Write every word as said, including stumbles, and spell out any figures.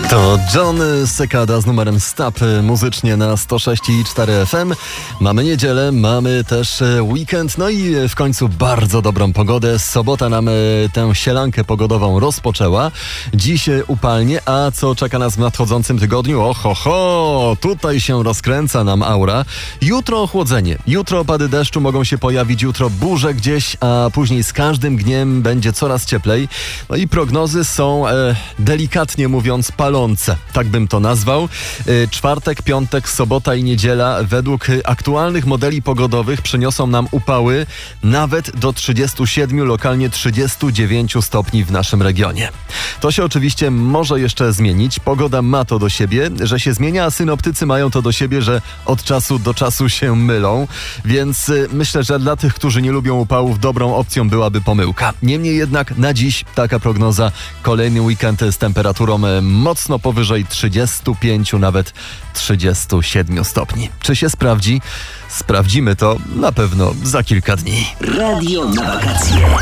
To John Cicada z numerem Stop muzycznie na sto sześć i cztery F M. Mamy niedzielę, mamy też weekend, no i w końcu bardzo dobrą pogodę. Sobota nam tę sielankę pogodową rozpoczęła. Dziś upalnie, a co czeka nas w nadchodzącym tygodniu? Oho, ho, tutaj się rozkręca nam aura. Jutro ochłodzenie, jutro opady deszczu mogą się pojawić, jutro burze gdzieś, a później z każdym dniem będzie coraz cieplej. No i prognozy są e, delikatnie mówiąc palące. Tak bym to nazwał. Czwartek, piątek, sobota i niedziela według aktualnych modeli pogodowych przyniosą nam upały nawet do trzydziestu siedmiu, lokalnie trzydziestu dziewięciu stopni w naszym regionie. To się oczywiście może jeszcze zmienić. Pogoda ma to do siebie, że się zmienia, a synoptycy mają to do siebie, że od czasu do czasu się mylą. Więc myślę, że dla tych, którzy nie lubią upałów, dobrą opcją byłaby pomyłka. Niemniej jednak na dziś taka prognoza. Kolejny weekend z temperaturą mocno powyżej trzydziestu pięciu, nawet trzydziestu siedmiu stopni. Czy się sprawdzi? Sprawdzimy to na pewno za kilka dni. Radio na wakacje.